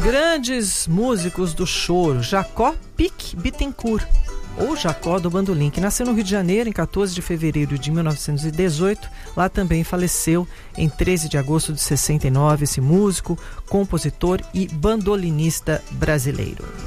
Grandes músicos do choro, Jacó Pique Bittencourt, ou Jacó do Bandolim, que nasceu no Rio de Janeiro em 14 de fevereiro de 1918, lá também faleceu em 13 de agosto de 69, esse músico, compositor e bandolinista brasileiro.